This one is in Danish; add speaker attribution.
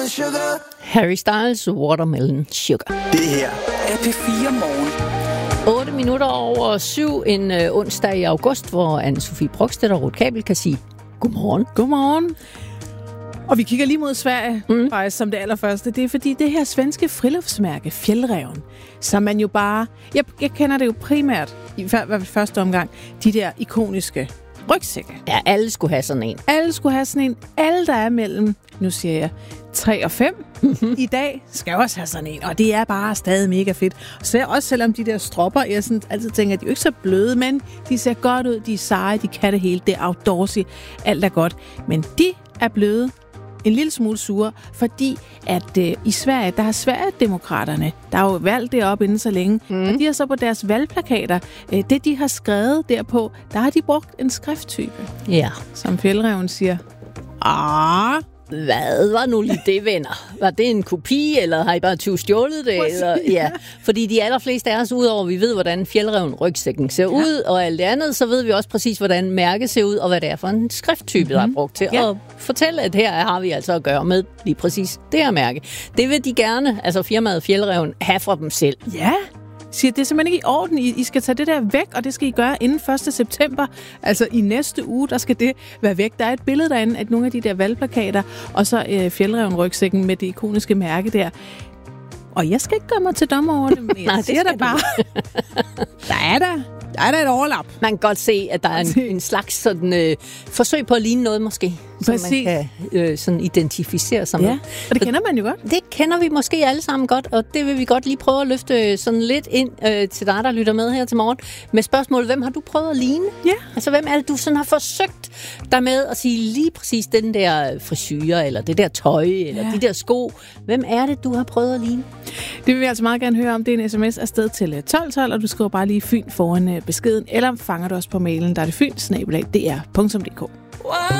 Speaker 1: sugar.
Speaker 2: Harry Styles, Watermelon Sugar.
Speaker 1: Det her er P4 Morgen.
Speaker 2: 8 minutter over 7 en onsdag i august, hvor Anne-Sophie Brogstedt og Ruth Kabel kan sige godmorgen.
Speaker 3: Godmorgen. Og vi kigger lige mod Sverige, faktisk som det allerførste. Det er fordi det her svenske friluftsmærke, Fjällräven, som man jo bare... Jeg kender det jo primært, i hvert fald første omgang, de der ikoniske rygsække.
Speaker 2: Ja, alle skulle have sådan en.
Speaker 3: Alle skulle have sådan en. Alle, der er mellem, nu siger jeg, 3 og 5 i dag, skal også have sådan en. Og det er bare stadig mega fedt. Så også selvom de der stropper, jeg sådan altid tænker, at de er jo ikke så bløde, men de ser godt ud, de er seje, de kan det hele, det er outdoorsy, alt er godt. Men de er bløde, en lille smule sure, fordi at i Sverige, der har Sverigedemokraterne, der har jo valgt deroppe inden så længe, og de har så på deres valgplakater, det de har skrevet derpå, der har de brugt en skrifttype.
Speaker 2: Ja.
Speaker 3: Som Fjällräven siger,
Speaker 2: Hvad var nu lige det, venner? Var det en kopi, eller har I bare tyvstjålet det? Eller, ja, fordi de allerfleste af os, udover vi ved, hvordan Fjällräven-rygsækken ser ud, og alt det andet, så ved vi også præcis, hvordan mærket ser ud, og hvad det er for en skrifttype, der er brugt til at fortælle, at her har vi altså at gøre med lige præcis det her mærke. Det vil de gerne, altså firmaet Fjällräven, have fra dem selv.
Speaker 3: Ja, siger, det er simpelthen ikke i orden. I skal tage det der væk, og det skal I gøre inden 1. september. Altså i næste uge, der skal det være væk. Der er et billede derinde af nogle af de der valgplakater, og så Fjällräven-rygsækken med det ikoniske mærke der. Og jeg skal ikke gøre mig til dommer over det, men jeg siger da bare, der er der et overlap.
Speaker 2: Man kan godt se, at der er en slags sådan, forsøg på at ligne noget måske, som man kan sådan identificere sig med.
Speaker 3: Og det kender man jo godt.
Speaker 2: Det kender vi måske alle sammen godt, og det vil vi godt lige prøve at løfte sådan lidt ind til dig, der lytter med her til morgen. Med spørgsmålet, hvem har du prøvet at ligne?
Speaker 3: Ja. Altså,
Speaker 2: hvem er det, du sådan har forsøgt dig med at sige lige præcis den der frisyre, eller det der tøj, eller de der sko? Hvem er det, du har prøvet at ligne?
Speaker 3: Det vil vi altså meget gerne høre om. Det er en sms afsted til 1212, og du skriver bare lige Fyn foran beskeden, eller fanger du os på mailen, der er det fyn@dr.dk.